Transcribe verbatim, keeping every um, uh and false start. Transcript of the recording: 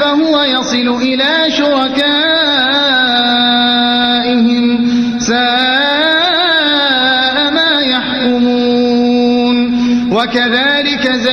فهو يصل إلى شركائهم ساء ما يحكمون. وكذلك